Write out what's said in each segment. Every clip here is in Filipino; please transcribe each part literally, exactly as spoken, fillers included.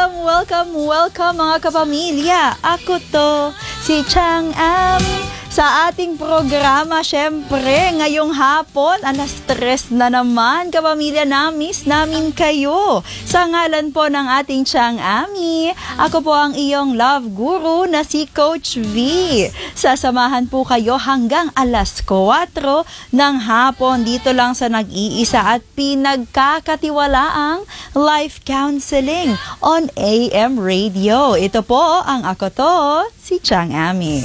welcome, welcome, welcome mga kapamilya. Ako to, si Chang Am. Sa ating programa, syempre, ngayong hapon, alas tres na naman, kapamilya, na-miss namin kayo. Sa ngalan po ng ating Chang Ami, ako po ang iyong love guru na si Coach V. Sasamahan po kayo hanggang alas kwatro ng hapon dito lang sa nag-iisa at pinagkakatiwalaang life counseling on A M Radio. Ito po ang ako to, si Chang Ami.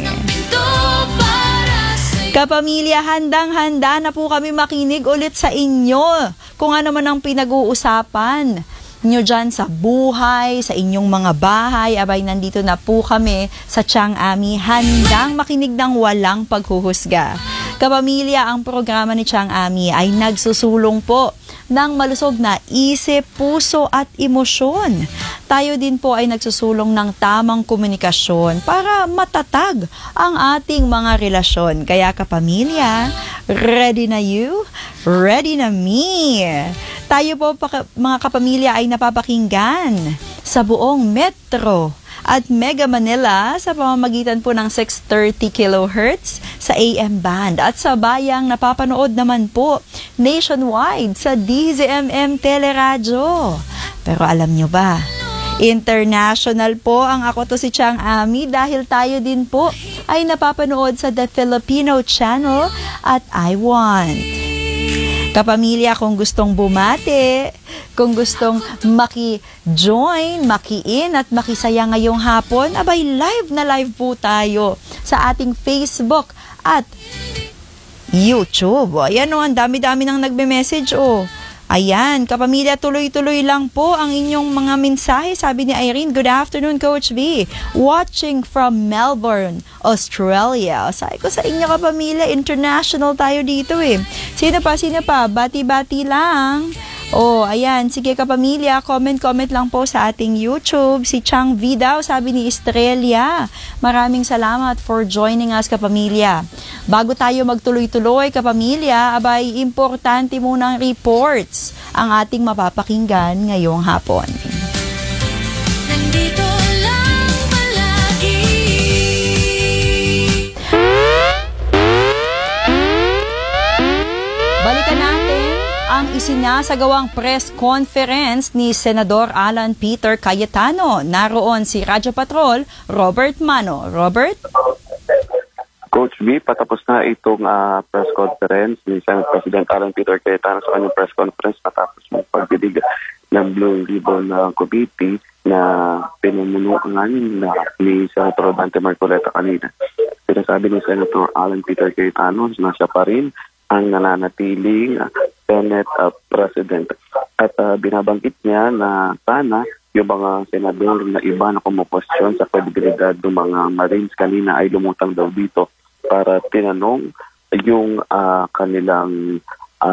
Kapamilya, handang-handa na po kami makinig ulit sa inyo kung ano man ang pinag-uusapan nyo dyan sa buhay, sa inyong mga bahay. Abay, nandito na po kami sa Chang Ami, handang makinig ng walang paghuhusga. Kapamilya, ang programa ni Chang Ami ay nagsusulong po ng malusog na isip, puso at emosyon. Tayo din po ay nagsusulong ng tamang komunikasyon para matatag ang ating mga relasyon. Kaya kapamilya, ready na you? Ready na me? Tayo po mga kapamilya ay napapakinggan sa buong Metro at Mega Manila sa pamamagitan po ng six thirty kilohertz sa A M band at sa bayang napapanood naman po nationwide sa D Z M M Teleradyo. Pero alam nyo ba, international po ang Ako to si Chang Ami dahil tayo din po ay napapanood sa The Filipino Channel at I Want. Kapamilya, kung gustong bumati, kung gustong maki-join, maki-in at makisaya ngayong hapon, abay live na live po tayo sa ating Facebook at YouTube. Ayan o, ang dami-dami nang nagbe-message o. Ayan, kapamilya, tuloy-tuloy lang po ang inyong mga mensahe. Sabi ni Irene, good afternoon, Coach V. Watching from Melbourne, Australia. Sabi ko sa inyo, kapamilya, international tayo dito eh. Sino pa, sino pa? Bati-bati lang. Oh, ayan. Sige kapamilya, comment-comment lang po sa ating YouTube. Si Chang V daw, sabi ni Estrella. Maraming salamat for joining us kapamilya. Bago tayo magtuloy-tuloy kapamilya, abay importante munang reports ang ating mapapakinggan ngayong hapon. Nandito lang palagi. Balikan natin ang isinasagawang press conference ni Senador Alan Peter Cayetano. Naroon si Radyo Patrol, Robert Mano. Robert? Coach V, patapos na itong uh, press conference ni Senate President Alan Peter Cayetano sa kanyang press conference matapos mong pagdidig ng Blue Ribbon uh, Committee na pinumunuan na ni Senator Dante Marcoleta kanina. Sinasabi ni Senator Alan Peter Cayetano na siya pa rin ang nananatiling uh, Senate uh, President. At uh, binabanggit niya na sana yung mga senador na iba na kumupostyon sa kredibilidad ng mga Marines kanina ay lumutang daw dito para tinanong yung uh, kanilang